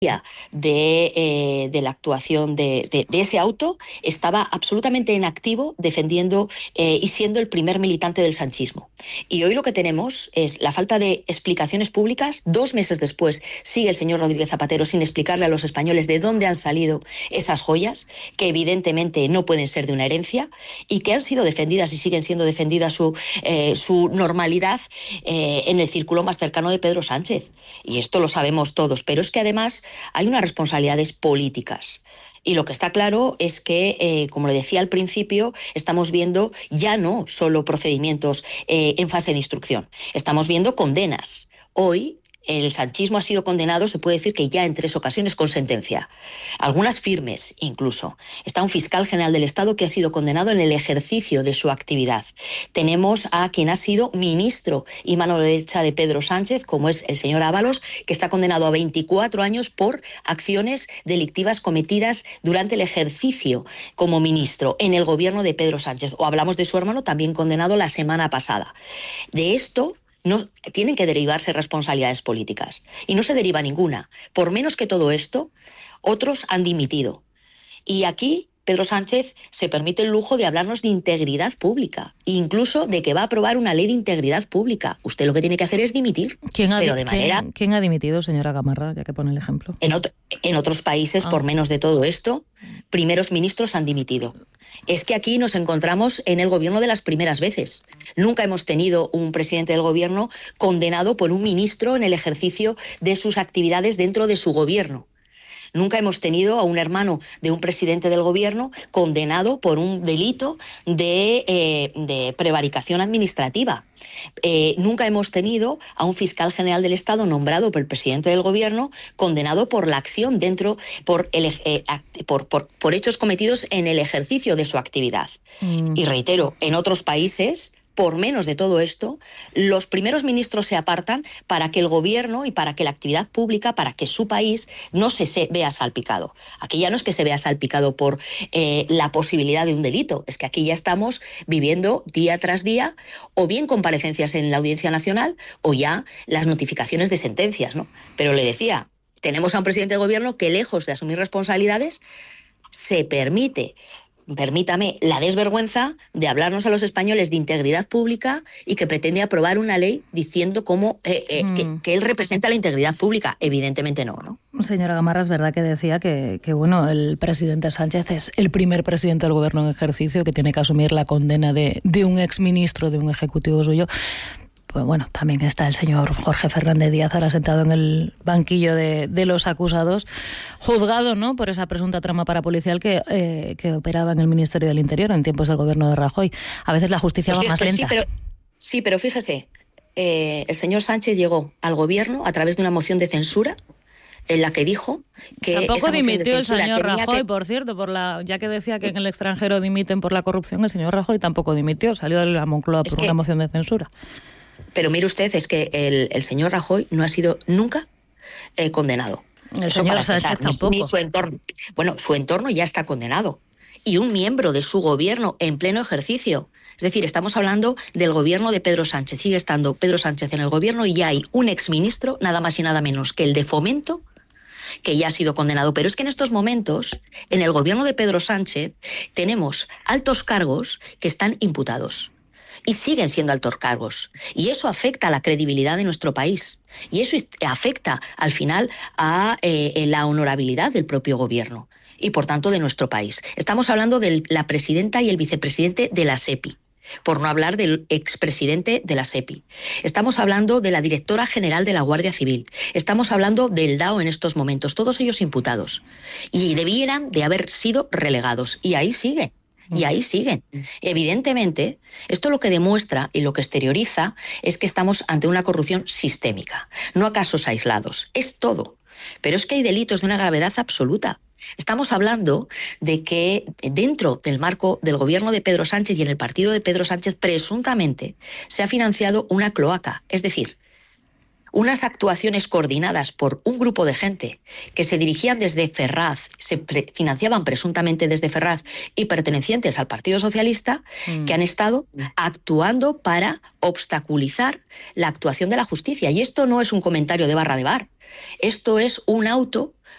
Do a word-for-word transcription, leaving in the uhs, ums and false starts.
De, eh, de la actuación de, de, de ese auto estaba absolutamente en activo defendiendo eh, y siendo el primer militante del sanchismo. Y hoy lo que tenemos es la falta de explicaciones públicas. Dos meses después sigue el señor Rodríguez Zapatero sin explicarle a los españoles de dónde han salido esas joyas, que evidentemente no pueden ser de una herencia y que han sido defendidas y siguen siendo defendidas su, eh, su normalidad eh, en el círculo más cercano de Pedro Sánchez. Y esto lo sabemos todos, pero es que además hay unas responsabilidades políticas. Y lo que está claro es que, eh, como le decía al principio, estamos viendo ya no solo procedimientos eh, en fase de instrucción, estamos viendo condenas. Hoy el sanchismo ha sido condenado, se puede decir que ya en tres ocasiones con sentencia, algunas firmes incluso. Está un fiscal general del Estado que ha sido condenado en el ejercicio de su actividad. Tenemos a quien ha sido ministro y mano derecha de Pedro Sánchez, como es el señor Ábalos, que está condenado a veinticuatro años por acciones delictivas cometidas durante el ejercicio como ministro en el gobierno de Pedro Sánchez. O hablamos de su hermano, también condenado la semana pasada. De esto no tienen que derivarse responsabilidades políticas y no se deriva ninguna. Por menos que todo esto, otros han dimitido. Y aquí Pedro Sánchez se permite el lujo de hablarnos de integridad pública, incluso de que va a aprobar una ley de integridad pública. Usted lo que tiene que hacer es dimitir, ¿Quién ha, pero de manera... ¿quién, ¿Quién ha dimitido, señora Gamarra, ya que pone el ejemplo? En, otro, en otros países, ah. por menos de todo esto, primeros ministros han dimitido. Es que aquí nos encontramos en el gobierno de las primeras veces. Nunca hemos tenido un presidente del gobierno condenado por un ministro en el ejercicio de sus actividades dentro de su gobierno. Nunca hemos tenido a un hermano de un presidente del gobierno condenado por un delito de, eh, de prevaricación administrativa. Eh, nunca hemos tenido a un fiscal general del Estado nombrado por el presidente del gobierno condenado por la acción dentro, por, el, eh, por, por, por hechos cometidos en el ejercicio de su actividad. Mm. Y reitero, en otros países, por menos de todo esto, los primeros ministros se apartan para que el gobierno y para que la actividad pública, para que su país no se, se vea salpicado. Aquí ya no es que se vea salpicado por eh, la posibilidad de un delito, es que aquí ya estamos viviendo día tras día o bien comparecencias en la Audiencia Nacional o ya las notificaciones de sentencias, ¿no? Pero le decía, tenemos a un presidente de gobierno que, lejos de asumir responsabilidades, se permite... permítame, la desvergüenza de hablarnos a los españoles de integridad pública y que pretende aprobar una ley diciendo cómo eh, eh, mm. que, que él representa la integridad pública. Evidentemente no, ¿no? Señora Gamarra, es verdad que decía que, que bueno, el presidente Sánchez es el primer presidente del gobierno en ejercicio que tiene que asumir la condena de, de un exministro, de un ejecutivo suyo. Pues bueno, también está el señor Jorge Fernández Díaz ahora sentado en el banquillo de, de los acusados, juzgado, ¿no?, por esa presunta trama parapolicial que, eh, que operaba en el Ministerio del Interior en tiempos del gobierno de Rajoy. A veces la justicia pues va sí, más pero lenta. Sí, pero, sí, pero fíjese, eh, el señor Sánchez llegó al gobierno a través de una moción de censura en la que dijo que... Tampoco dimitió el señor Rajoy, que... por cierto, por la ya que decía que en el extranjero dimiten por la corrupción, el señor Rajoy tampoco dimitió, salió de la Moncloa por es que... una moción de censura. Pero mire usted, es que el, el señor Rajoy no ha sido nunca eh, condenado. El Eso señor Sánchez tampoco. Ni su entorno. Bueno, su entorno ya está condenado. Y un miembro de su gobierno en pleno ejercicio. Es decir, estamos hablando del gobierno de Pedro Sánchez. Sigue estando Pedro Sánchez en el gobierno y ya hay un exministro, nada más y nada menos que el de Fomento, que ya ha sido condenado. Pero es que en estos momentos, en el gobierno de Pedro Sánchez, tenemos altos cargos que están imputados. Y siguen siendo altos cargos. Y eso afecta a la credibilidad de nuestro país. Y eso afecta, al final, a eh, la honorabilidad del propio gobierno. Y, por tanto, de nuestro país. Estamos hablando de la presidenta y el vicepresidente de la SEPI. Por no hablar del expresidente de la SEPI. Estamos hablando de la directora general de la Guardia Civil. Estamos hablando del D A O en estos momentos. Todos ellos imputados. Y debieran de haber sido relegados. Y ahí siguen. Y ahí siguen. Evidentemente, esto lo que demuestra y lo que exterioriza es que estamos ante una corrupción sistémica, no a casos aislados. Es todo. Pero es que hay delitos de una gravedad absoluta. Estamos hablando de que dentro del marco del gobierno de Pedro Sánchez y en el partido de Pedro Sánchez, presuntamente, se ha financiado una cloaca. Es decir, unas actuaciones coordinadas por un grupo de gente que se dirigían desde Ferraz, se pre- financiaban presuntamente desde Ferraz y pertenecientes al Partido Socialista, mm. que han estado actuando para obstaculizar la actuación de la justicia. Y esto no es un comentario de barra de bar, esto es un auto